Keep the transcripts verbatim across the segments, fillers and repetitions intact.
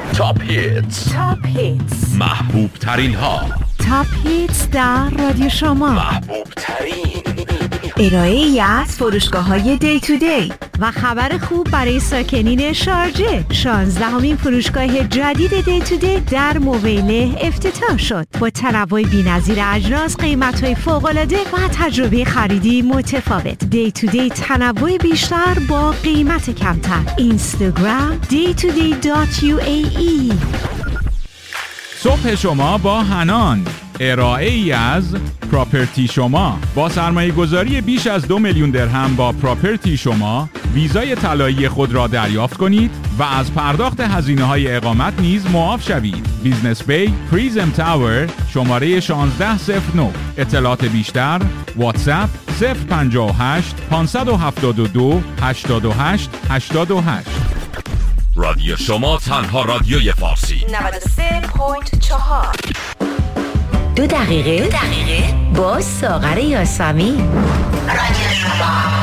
تاپ هیتز، تاپ هیتز، محبوب ترین ها، تاپ هیتز در رادیو شما، محبوب ترین ارائه ای از فروشگاه های دی تو دی و خبر خوب برای ساکنین شارجه. شانزدهمین فروشگاه جدید دی تو دی در مویله افتتاح شد با تنوع بی‌نظیر اجناس، قیمت‌های فوق‌العاده و تجربه خریدی متفاوت. دی تو دی تنوع بیشتر با قیمت کمتر. اینستاگرام دی تو دی دات یو ای ای. صبح شما با حنان، ارائه ای از پراپرتی شما. با سرمایه گذاری بیش از دو میلیون درهم با پراپرتی شما ویزای طلایی خود را دریافت کنید و از پرداخت هزینه های اقامت نیز معاف شوید. بیزنس بی پریزم تاور، شماره شانزده صفر نه. اطلاعات بیشتر واتساپ صفر پنجاه و هشت پانصد و هفتاد و دو هشتاد و هشت هشتاد و هشت. رادیو شما تنها رادیوی فارسی نود و سه ممیز چهار. دو دقیقه دو دقیقه با ساغر یاسمی. رادیو شما.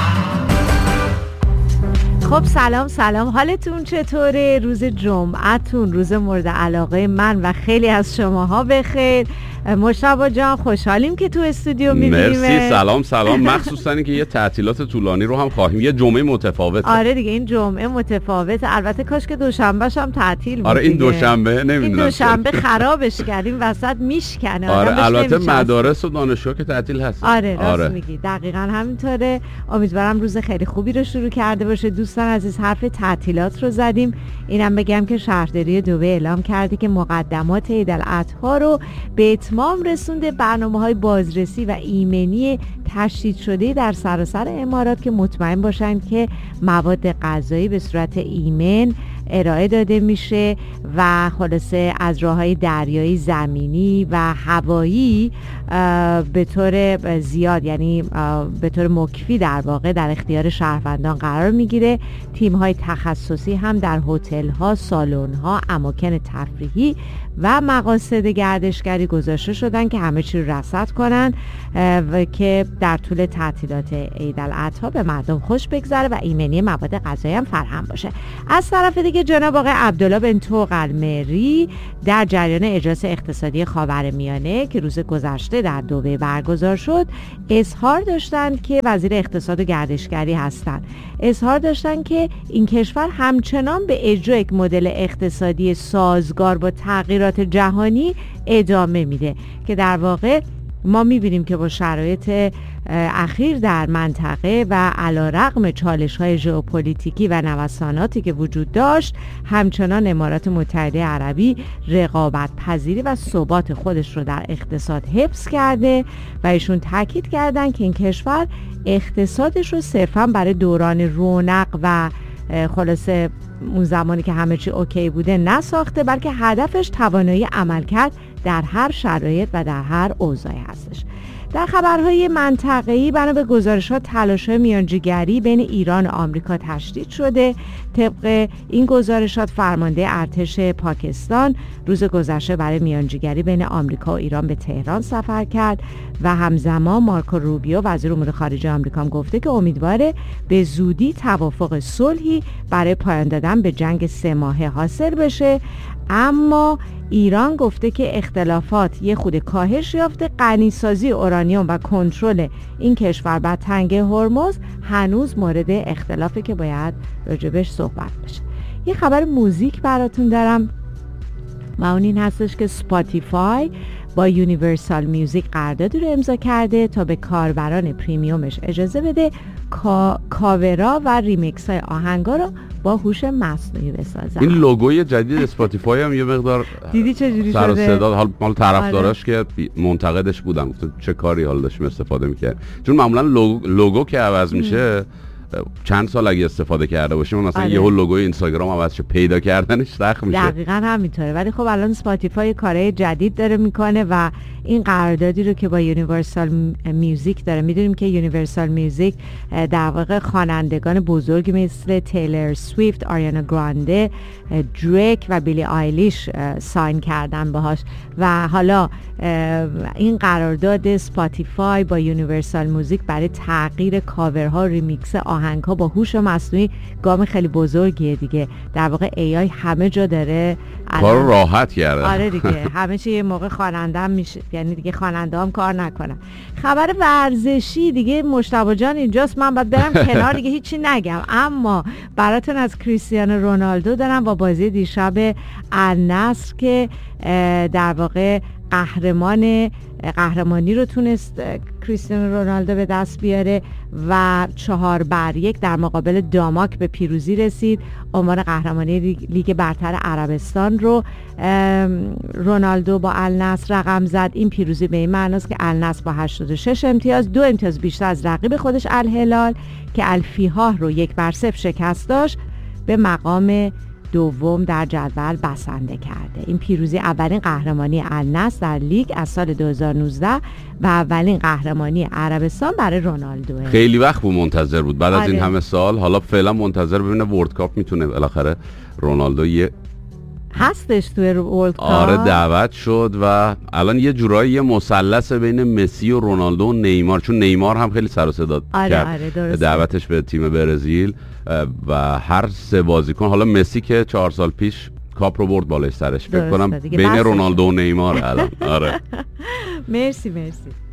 خب سلام سلام، حالتون چطوره؟ روز جمعتون روز مورد علاقه من و خیلی از شماها بخیر. مشتبه جان خوشحالیم که تو استودیو می‌بینیم. مرسی، سلام سلام. مخصوصا اینکه یه تعطیلات طولانی رو هم خواهیم، یه جمعه متفاوته. آره دیگه این جمعه متفاوته. البته کاش که دوشنبه‌ش هم تعطیل بود. آره این دیگه. دوشنبه نمیدونم. این دوشنبه خرابش کردیم وسط میشکنه. آره البته مدارس و دانشگاه که تعطیل هست. آره راست آره. میگی، دقیقاً همینطوره. امیدوارم روز خیلی خوبی رو شروع کرده باشه. دوستان عزیز، حرف تعطیلات رو زدیم. اینم بگم که شهرداری دبی اعلام کرده که مقدمات عید الاضحی رو به اتمام رسونده. برنامه‌های بازرسی و ایمنی تشدید شده در سراسر امارات که مطمئن باشن که مواد غذایی به صورت ایمن ارائه داده میشه و خلاصه از راه‌های دریایی، زمینی و هوایی به طور زیاد، یعنی به طور مکفی در واقع در اختیار شهروندان قرار میگیره. تیم‌های تخصصی هم در هتل‌ها، سالن‌ها، اماکن تفریحی و مقاصد گردشگری گذاشته شدن که همه چی رو رصد کنن و که در طول تعطیلات عید الاضحی به مردم خوش بگذره و ایمنی مواد غذایی هم فراهم باشه. از طرف دیگه جناب آقای عبدالله بن طوق المری در جریان اجلاس اقتصادی خاورمیانه که روز گذشته در دبی برگزار شد اظهار داشتند که وزیر اقتصاد و گردشگری هستند. اظهار داشتند که این کشور همچنان به اجرای یک مدل اقتصادی سازگار با تغییرات جهانی ادامه میده که در واقع ما میبینیم که با شرایط اخیر در منطقه و علیرغم چالش‌های ژئوپلیتیکی و نوساناتی که وجود داشت، همچنان امارات متحده عربی رقابت پذیری و ثبات خودش رو در اقتصاد حفظ کرده و ایشون تاکید کردن که این کشور اقتصادش رو صرفاً برای دوران رونق و خلاصه اون زمانی که همه چی اوکی بوده نساخته، بلکه هدفش توانایی عملکرد در هر شرایط و در هر اوضاعی هستش. در خبرهای منطقه‌ای بنا به گزارش‌ها تلاش‌های میانجیگری بین ایران و آمریکا تشدید شده. طبق این گزارشات فرمانده ارتش پاکستان روز گذشته برای میانجیگری بین آمریکا و ایران به تهران سفر کرد و همزمان مارکو روبیو وزیر امور خارجه آمریکا هم گفته که امیدواره به زودی توافق صلحی برای پایان دادن به جنگ سه ماهه حاصل بشه. اما ایران گفته که اختلافات یه خود کاهش یافته. غنیسازی اورانیوم و کنترل این کشور بر تنگه هرمز هنوز مورد اختلافه که باید راجبش صحبت بشه. یه خبر موزیک براتون دارم و اون این هستش که سپاتیفای با یونیورسال میوزیک قراردادی رو امضا کرده تا به کاربران پریمیومش اجازه بده کا... کاورا و ریمیکس های آهنگا رو با هوش مصنوعی بسازن. این لوگوی جدید اسپاتیفای هم یه مقدار دیدی چه جوری سر و شده؟ صدا حال مال طرفداراش که منتقدش بودن، چه کاری حال داشتیم استفاده می‌کرد، چون معمولا لوگو, لوگو که عوض میشه چند سال اگه استفاده کرده باشیم مثلا آره. یهو لوگوی اینستاگرام عوض شه، پیدا کردنش سخت میشه. دقیقاً همینطوره. ولی خب الان اسپاتیفای کارهای جدید داره میکنه و این قراردادی رو که با یونیورسال میوزیک داره، میدونیم که یونیورسال میوزیک در واقع خوانندگان بزرگی مثل تیلر سویفت، آریانا گرانده، دریک و بیلی آیلیش ساین کردن باهاش و حالا این قرارداد اسپاتیفای با یونیورسال میوزیک برای تغییر کاورها، ریمیکس آهنگ ها با هوش مصنوعی گام خیلی بزرگیه دیگه. در واقع ای آی همه جا داره کار راحت کرده. آره دیگه همه چی یه موقع خواننده هم میشه، یعنی دیگه خواننده هم کار نکنن. خبر ورزشی دیگه مجتبی جان اینجاست، من باید برم کنار دیگه هیچی نگم، اما براتون از کریستیانو رونالدو دارم با بازی دیشب النصر که در واقع قهرمان قهرمانی رو تونست کریستیانو رونالدو به دست بیاره و چهار بر یک در مقابل داماک به پیروزی رسید. عنوان قهرمانی لیگ برتر عربستان رو رونالدو با النصر رقم زد. این پیروزی به این معناست که النصر با هشتاد و شش امتیاز، دو امتیاز بیشتر از رقیب خودش الهلال که الفیحاء رو یک بر صفر شکست داشت، به مقام دوم در جدول بسنده کرده. این پیروزی اولین قهرمانی النصر در لیگ از سال دو هزار و نوزده و اولین قهرمانی عربستان برای رونالدو. خیلی وقت بود منتظر بود بعد آره. از این همه سال. حالا فعلا منتظر ببینه ورلد کاپ میتونه بالاخره رونالدو یه هستش توی ورلد کاپ. آره دعوت شد و الان یه جورایی یه مثلث بین مسی و رونالدو و نیمار، چون نیمار هم خیلی سر و صدا آره کرد آره درسته. دعوتش به تیم برزیل و هر سه بازیکن، حالا مسی که چهار سال پیش کاپ رو برد بالای سرش، فکر کنم بین رونالدو و نیمار الان. آره مرسی مرسی.